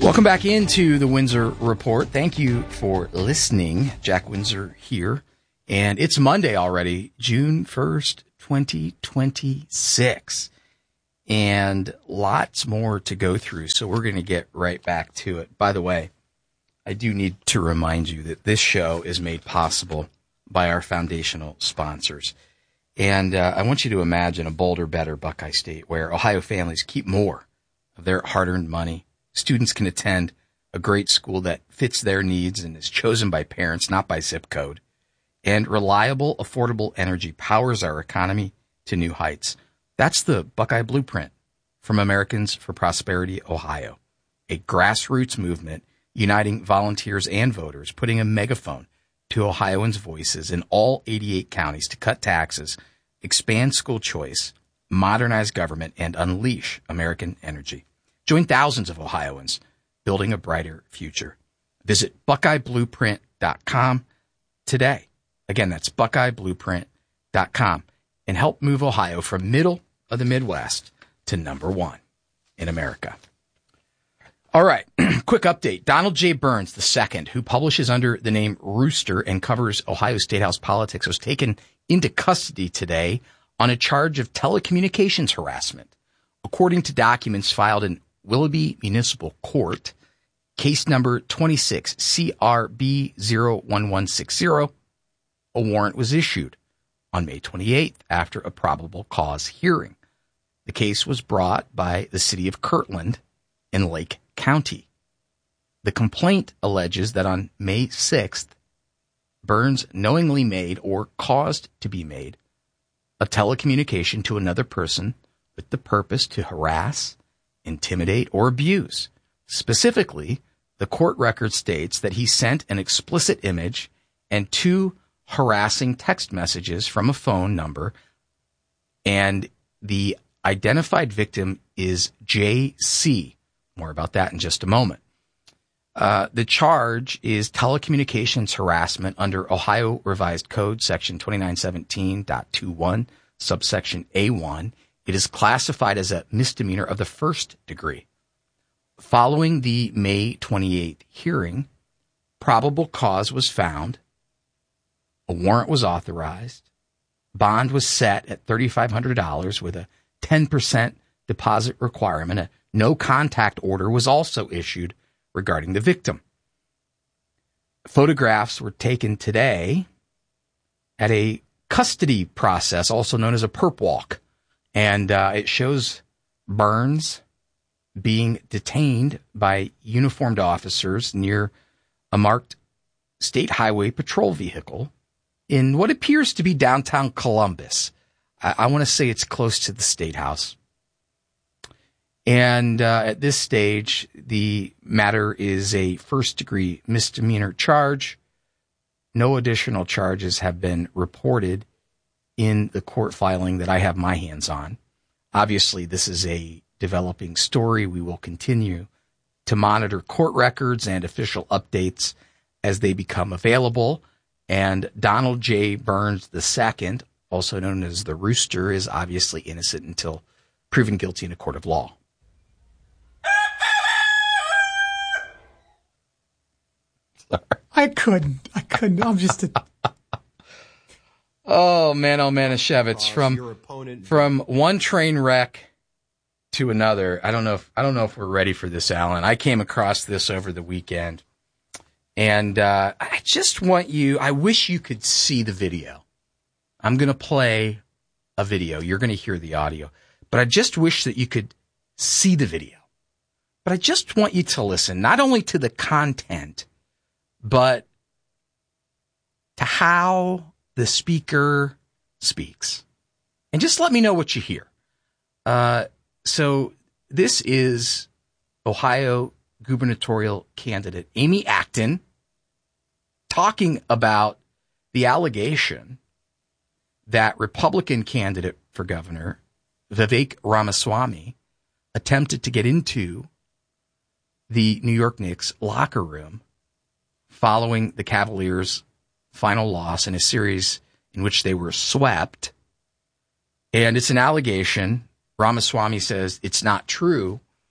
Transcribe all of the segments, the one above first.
Welcome back into the Windsor Report. Thank you for listening. Jack Windsor here. And it's Monday already, June 1st, 2026. And lots more to go through, so we're going to get right back to it. By the way, I do need to remind you that this show is made possible by our foundational sponsors. And I want you to imagine a bolder, better Buckeye State where Ohio families keep more of their hard-earned money. Students can attend a great school that fits their needs and is chosen by parents, not by zip code. And reliable, affordable energy powers our economy to new heights. That's the Buckeye Blueprint from Americans for Prosperity, Ohio, a grassroots movement uniting volunteers and voters, putting a megaphone to Ohioans' voices in all 88 counties to cut taxes, expand school choice, modernize government, and unleash American energy. Join thousands of Ohioans building a brighter future. Visit BuckeyeBlueprint.com today. Again, that's BuckeyeBlueprint.com, and help move Ohio from middle of the Midwest to number one in America. All right, quick update. Donald J. Burns II, who publishes under the name Rooster and covers Ohio State House politics, was taken into custody today on a charge of telecommunications harassment. According to documents filed in Willoughby Municipal Court, case number 26 CRB 01160, a warrant was issued on May 28th after a probable cause hearing. The case was brought by the city of Kirtland in Lake County. The complaint alleges that on May 6th, Burns knowingly made or caused to be made a telecommunication to another person with the purpose to harass, intimidate, or abuse. Specifically, the court record states that he sent an explicit image and 2 harassing text messages from a phone number, and the identified victim is JC. More about that in just a moment. The charge is telecommunications harassment under Ohio Revised Code, Section 2917.21, subsection A1. It is classified as a misdemeanor of the first degree. Following the May 28th hearing, probable cause was found, a warrant was authorized, bond was set at $3,500 with a 10% deposit requirement. A no-contact order was also issued regarding the victim. Photographs were taken today at a custody process, also known as a perp walk. And it shows Burns being detained by uniformed officers near a marked state highway patrol vehicle in what appears to be downtown Columbus. I want to say it's close to the State House. And at this stage, the matter is a first-degree misdemeanor charge. No additional charges have been reported in the court filing that I have my hands on. Obviously, this is a developing story. We will continue to monitor court records and official updates as they become available. And Donald J. Burns II, also known as the Rooster, is obviously innocent until proven guilty in a court of law. I couldn't. I'm just Oh man, Shevitz, from one train wreck to another. I don't know if we're ready for this, Alan. I came across this over the weekend, and I wish you could see the video. I'm going to play a video. You're going to hear the audio, but I just wish that you could see the video. But I just want you to listen, not only to the content, but to how the speaker speaks. And just let me know what you hear. So this is Ohio gubernatorial candidate Amy Acton talking about the allegation that Republican candidate for governor Vivek Ramaswamy attempted to get into the New York Knicks locker room following the Cavaliers' final loss in a series in which they were swept. And it's an allegation. Ramaswamy says it's not true.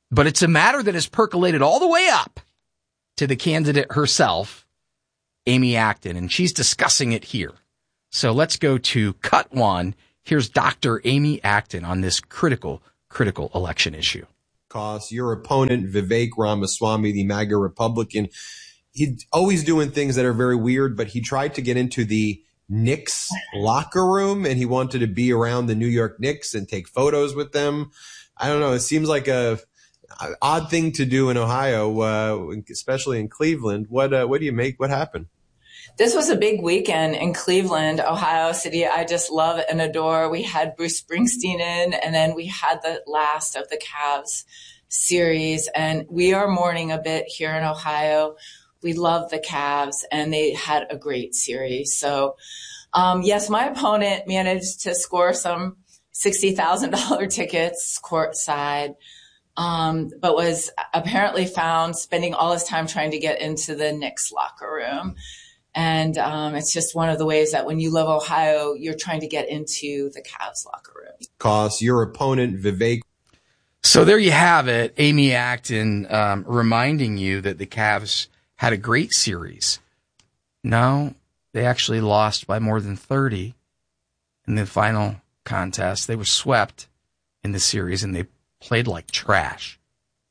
But it's a matter that has percolated all the way up to the candidate herself, Amy Acton, and she's discussing it here. So let's go to cut one. Here's Dr. Amy Acton on this critical election issue. Your opponent, Vivek Ramaswamy, the MAGA Republican, he's always doing things that are very weird, but he tried to get into the Knicks locker room and he wanted to be around the New York Knicks and take photos with them. I don't know. It seems like a odd thing to do in Ohio, especially in Cleveland. What do you make? What happened? This was a big weekend in Cleveland, Ohio City. I just love and adore. We had Bruce Springsteen in, and then we had the last of the Cavs series. And we are mourning a bit here in Ohio. We love the Cavs, and they had a great series. So, yes, my opponent managed to score some $60,000 tickets courtside, but was apparently found spending all his time trying to get into the Knicks locker room. And it's just one of the ways that when you love Ohio, you're trying to get into the Cavs locker room. Your opponent, Vivek. So there you have it. Amy Acton reminding you that the Cavs had a great series. No, they actually lost by more than 30 in the final contest. They were swept in the series, and they played like trash.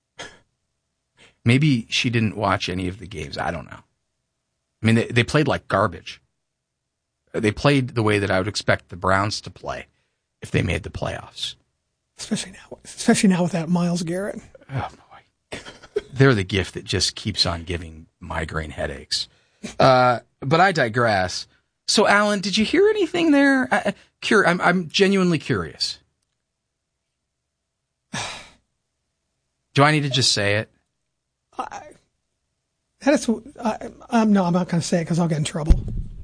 Maybe she didn't watch any of the games. I don't know. I mean, they played like garbage. They played the way that I would expect the Browns to play if they made the playoffs. Especially now with that Myles Garrett. Oh, boy. They're the gift that just keeps on giving migraine headaches. But I digress. So, Alan, did you hear anything there? I'm genuinely curious. Do I need to just say it? I'm not going to say it because I'll get in trouble.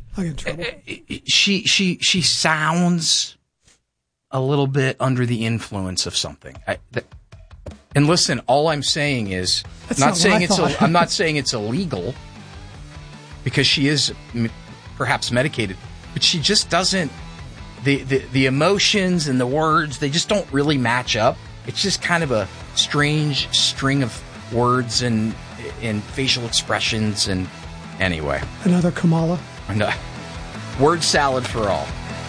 She sounds a little bit under the influence of something. And listen, all I'm saying is, I'm not saying it's illegal because she is perhaps medicated, but she just doesn't. The emotions and the words, they just don't really match up. It's just kind of a strange string of words and facial expressions, and anyway. Another Kamala. Word salad for all.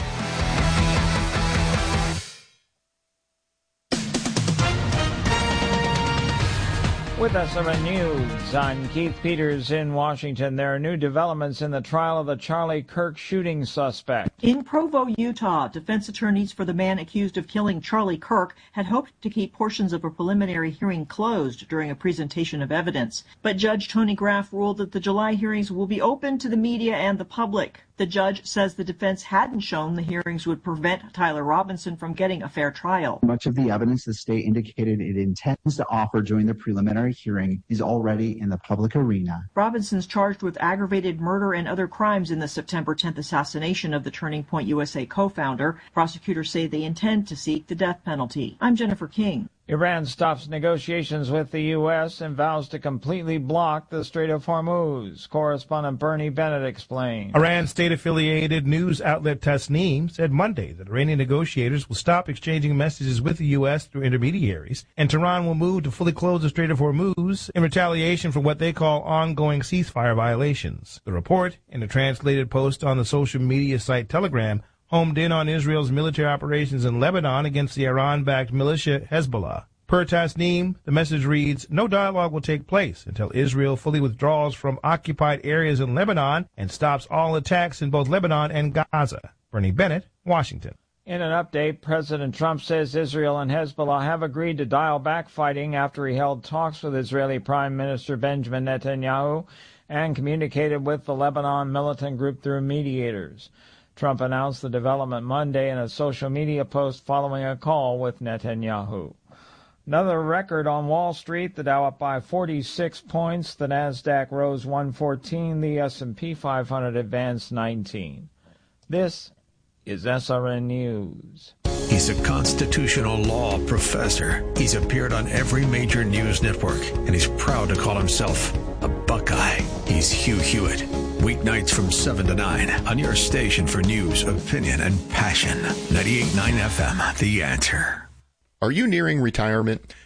With SRN News, I'm Keith Peters in Washington. There are new developments in the trial of the Charlie Kirk shooting suspect. In Provo, Utah, defense attorneys for the man accused of killing Charlie Kirk had hoped to keep portions of a preliminary hearing closed during a presentation of evidence. But Judge Tony Graff ruled that the July hearings will be open to the media and the public. The judge says the defense hadn't shown the hearings would prevent Tyler Robinson from getting a fair trial. Much of the evidence the state indicated it intends to offer during the preliminary hearing is already in the public arena. Robinson's charged with aggravated murder and other crimes in the September 10th assassination of the Turning Point USA co-founder. Prosecutors say they intend to seek the death penalty. I'm Jennifer King. Iran stops negotiations with the U.S. and vows to completely block the Strait of Hormuz. Correspondent Bernie Bennett explains. Iran state-affiliated news outlet Tasnim said Monday that Iranian negotiators will stop exchanging messages with the U.S. through intermediaries, and Tehran will move to fully close the Strait of Hormuz in retaliation for what they call ongoing ceasefire violations. The report, in a translated post on the social media site Telegram, homed in on Israel's military operations in Lebanon against the Iran-backed militia Hezbollah. Per Tasnim, the message reads, no dialogue will take place until Israel fully withdraws from occupied areas in Lebanon and stops all attacks in both Lebanon and Gaza. Bernie Bennett, Washington. In an update, President Trump says Israel and Hezbollah have agreed to dial back fighting after he held talks with Israeli Prime Minister Benjamin Netanyahu and communicated with the Lebanon militant group through mediators. Trump announced the development Monday in a social media post following a call with Netanyahu. Another record on Wall Street, the Dow up by 46 points, the Nasdaq rose 114, the S&P 500 advanced 19. This is SRN News. He's a constitutional law professor. He's appeared on every major news network, and he's proud to call himself a Buckeye. He's Hugh Hewitt. Weeknights from 7 to 9 on your station for news, opinion, and passion. 98.9 FM, The Answer. Are you nearing retirement?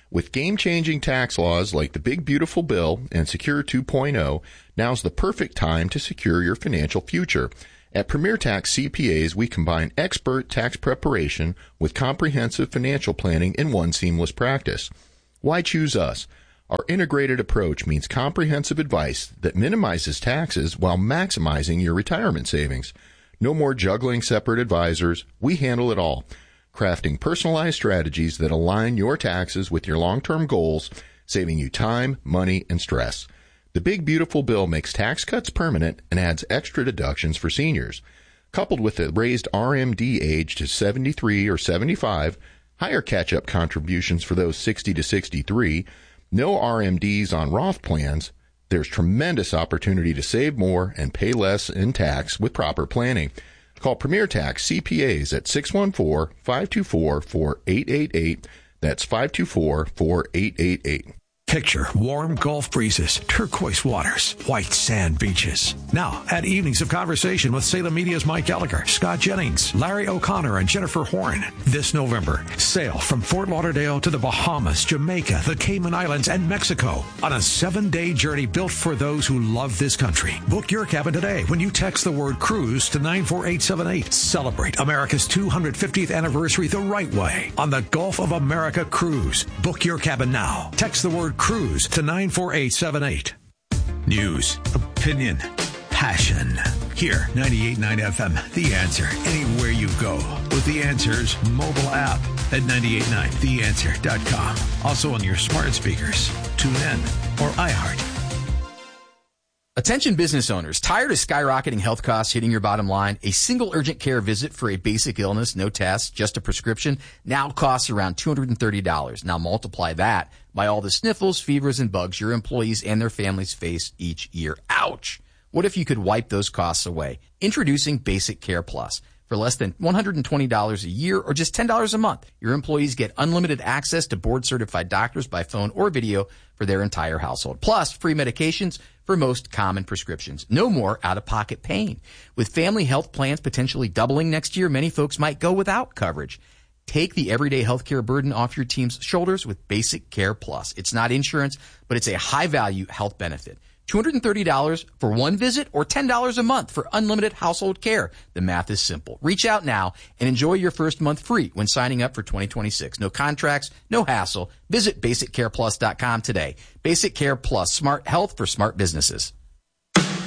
With game-changing tax laws like the Big Beautiful Bill and Secure 2.0, now's the perfect time to secure your financial future. At Premier Tax CPAs, we combine expert tax preparation with comprehensive financial planning in one seamless practice. Why choose us? Our integrated approach means comprehensive advice that minimizes taxes while maximizing your retirement savings. No more juggling separate advisors. We handle it all, crafting personalized strategies that align your taxes with your long-term goals, saving you time, money, and stress. The Big Beautiful Bill makes tax cuts permanent and adds extra deductions for seniors. Coupled with the raised RMD age to 73 or 75, higher catch-up contributions for those 60 to 63, no RMDs on Roth plans, there's tremendous opportunity to save more and pay less in tax with proper planning. Call Premier Tax CPAs at 614-524-4888. That's 524-4888. Picture warm Gulf breezes, turquoise waters, white sand beaches. Now, add evenings of conversation with Salem Media's Mike Gallagher, Scott Jennings, Larry O'Connor, and Jennifer Horn. This November, sail from Fort Lauderdale to the Bahamas, Jamaica, the Cayman Islands, and Mexico on a 7-day journey built for those who love this country. Book your cabin today when you text the word cruise to 94878. Celebrate America's 250th anniversary the right way on the Gulf of America Cruise. Book your cabin now. Text the word cruise to 94878. News, opinion, passion. Here, 98.9 FM, The Answer. Anywhere you go with The Answer's mobile app at 989theanswer.com. Also on your smart speakers, tune in, or iHeart. Attention business owners, tired of skyrocketing health costs hitting your bottom line? A single urgent care visit for a basic illness, no tests, just a prescription, now costs around $230. Now multiply that by all the sniffles, fevers, and bugs your employees and their families face each year. Ouch! What if you could wipe those costs away? Introducing Basic Care Plus. For less than $120 a year or just $10 a month, your employees get unlimited access to board-certified doctors by phone or video for their entire household. Plus, free medications for most common prescriptions. No more out-of-pocket pain. With family health plans potentially doubling next year, many folks might go without coverage. Take the everyday healthcare burden off your team's shoulders with Basic Care Plus. It's not insurance, but it's a high-value health benefit. $230 for one visit or $10 a month for unlimited household care. The math is simple. Reach out now and enjoy your first month free when signing up for 2026. No contracts, no hassle. Visit BasicCarePlus.com today. Basic Care Plus, smart health for smart businesses.